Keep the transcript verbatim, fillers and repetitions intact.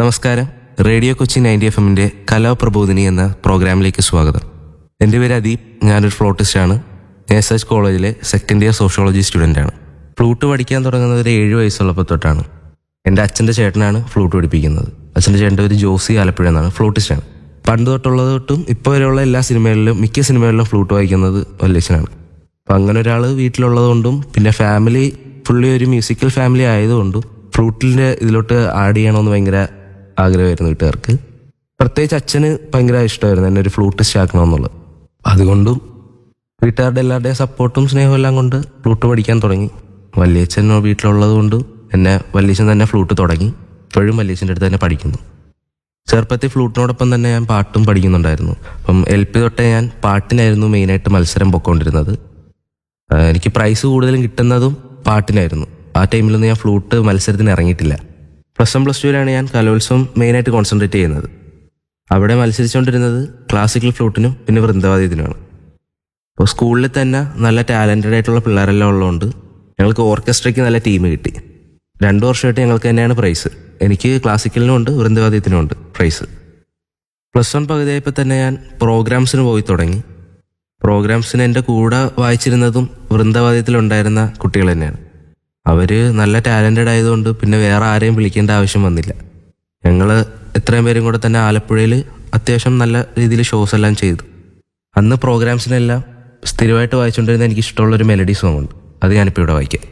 നമസ്കാരം. Radio Kochi ninety F എമ്മിൻ്റെ കലാപ്രബോധിനി എന്ന പ്രോഗ്രാമിലേക്ക് സ്വാഗതം. എൻ്റെ പേര് അദീപ്. ഞാനൊരു ഫ്ലൂട്ടിസ്റ്റാണ്. എസ് എച്ച് കോളേജിലെ സെക്കൻഡ് ഇയർ സോഷ്യോളജി സ്റ്റുഡൻ്റാണ്. ഫ്ലൂട്ട് പഠിക്കാൻ തുടങ്ങുന്നത് ഒരു ഏഴ് വയസ്സുള്ളപ്പോൾ തൊട്ടാണ്. എൻ്റെ അച്ഛൻ്റെ ചേട്ടനാണ് ഫ്ലൂട്ട് പഠിപ്പിക്കുന്നത്. അച്ഛൻ്റെ ചേട്ടൻ്റെ ഒരു ജോസി ആലപ്പുഴ എന്നാണ്, ഫ്ലൂട്ടിസ്റ്റാണ്. പണ്ട് തൊട്ടുള്ളത് തൊട്ടും ഇപ്പോൾ വരെയുള്ള എല്ലാ സിനിമകളിലും മിക്ക സിനിമകളിലും ഫ്ലൂട്ട് വായിക്കുന്നത് വല്യച്ഛനാണ്. അപ്പം അങ്ങനെ ഒരാൾ വീട്ടിലുള്ളത് കൊണ്ടും പിന്നെ ഫാമിലി ഫുള്ളി ഒരു മ്യൂസിക്കൽ ഫാമിലി ആയതുകൊണ്ടും ഫ്ലൂട്ടിൻ്റെ ഇതിലോട്ട് ആഡ് ചെയ്യണമെന്ന് ഭയങ്കര ആഗ്രഹമായിരുന്നു വീട്ടുകാർക്ക്. പ്രത്യേകിച്ച് അച്ഛന് ഭയങ്കര ഇഷ്ടമായിരുന്നു എന്നെ ഒരു ഫ്ലൂട്ടിസ്റ്റ് ആക്കണമെന്നുള്ളത്. അതുകൊണ്ടും വീട്ടുകാരുടെ എല്ലാവരുടെയും സപ്പോർട്ടും സ്നേഹവും എല്ലാം കൊണ്ട് ഫ്ലൂട്ട് പഠിക്കാൻ തുടങ്ങി. വല്യച്ഛൻ വീട്ടിലുള്ളത് കൊണ്ട് എന്നെ വല്യച്ഛൻ തന്നെ ഫ്ലൂട്ട് തുടങ്ങി. ഇപ്പോഴും വല്യച്ഛൻ്റെ അടുത്ത് തന്നെ പഠിക്കുന്നു. ചെറുപ്പത്തിൽ ഫ്ലൂട്ടിനോടൊപ്പം തന്നെ ഞാൻ പാട്ടും പഠിക്കുന്നുണ്ടായിരുന്നു. അപ്പം എൽ പി തൊട്ടേ ഞാൻ പാട്ടിനായിരുന്നു മെയിനായിട്ട് മത്സരം പൊയ്ക്കൊണ്ടിരുന്നത്. എനിക്ക് പ്രൈസ് കൂടുതലും കിട്ടുന്നതും പാട്ടിനായിരുന്നു. ആ ടൈമിലൊന്നും ഞാൻ ഫ്ലൂട്ട് മത്സരത്തിന് ഇറങ്ങിയിട്ടില്ല. പ്ലസ് വൺ പ്ലസ് ടുവിലാണ് ഞാൻ കലോത്സവം മെയിനായിട്ട് കോൺസെൻട്രേറ്റ് ചെയ്യുന്നത്. അവിടെ മത്സരിച്ചുകൊണ്ടിരുന്നത് ക്ലാസിക്കൽ ഫ്ലൂട്ടിനും പിന്നെ വൃന്ദവാദ്യത്തിനുമാണ്. അപ്പോൾ സ്കൂളിൽ തന്നെ നല്ല ടാലൻറ്റഡ് ആയിട്ടുള്ള പിള്ളേരെല്ലാം ഉള്ളതുകൊണ്ട് ഞങ്ങൾക്ക് ഓർക്കസ്ട്രയ്ക്ക് നല്ല ടീം കിട്ടി. രണ്ടു വർഷമായിട്ട് ഞങ്ങൾക്ക് തന്നെയാണ് പ്രൈസ്. എനിക്ക് ക്ലാസിക്കലിനും ഉണ്ട് വൃന്ദവാദ്യത്തിനും ഉണ്ട് പ്രൈസ്. പ്ലസ് വൺ പകുതിയായപ്പോൾ തന്നെ ഞാൻ പ്രോഗ്രാംസിന് പോയി തുടങ്ങി. പ്രോഗ്രാംസിന് എൻ്റെ കൂടെ വായിച്ചിരുന്നതും വൃന്ദവാദ്യത്തിലുണ്ടായിരുന്ന കുട്ടികൾ തന്നെയാണ്. അവർ നല്ല ടാലൻറ്റഡ് ആയതുകൊണ്ട് പിന്നെ വേറെ ആരെയും വിളിക്കേണ്ട ആവശ്യം വന്നില്ല. ഞങ്ങൾ എത്രയും പേരും കൂടെ തന്നെ ആലപ്പുഴയിൽ അത്യാവശ്യം നല്ല രീതിയിൽ ഷോസ് എല്ലാം ചെയ്തു. അന്ന് പ്രോഗ്രാംസിനെല്ലാം സ്ഥിരമായിട്ട് വായിച്ചുകൊണ്ടിരുന്ന എനിക്ക് ഇഷ്ടമുള്ളൊരു മെലഡി സോങ് ഉണ്ട്. അത് ഞാനിപ്പോൾ ഇവിടെ വായിക്കാം.